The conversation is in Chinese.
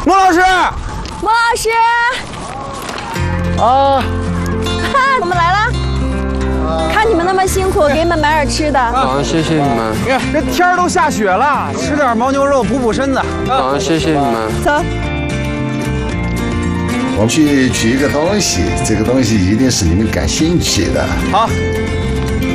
莫老师， 莫老师， 啊， 我们来了。看你们那么辛苦，给你们买点吃的。 好，谢谢你们。 你看这天都下雪了，吃点牦牛肉补补身子。 好，谢谢你们。 走。 我们去取一个东西，这个东西一定是你们感兴趣的。 好，